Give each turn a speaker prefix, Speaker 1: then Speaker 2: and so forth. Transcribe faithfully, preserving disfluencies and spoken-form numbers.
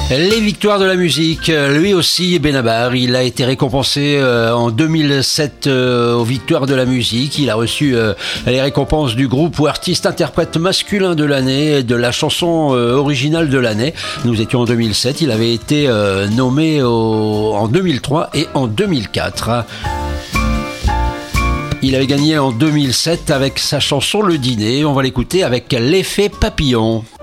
Speaker 1: Les victoires de la musique, lui aussi Benabar, il a été récompensé euh, en deux mille sept euh, aux victoires de la musique. Il a reçu euh, les récompenses du groupe ou artiste interprète masculin de l'année, de la chanson euh, originale de l'année. Nous étions en deux mille sept, il avait été euh, nommé au, en deux mille trois et en deux mille quatre. Il avait gagné en deux mille sept avec sa chanson Le Dîner. On va l'écouter avec l'effet papillon.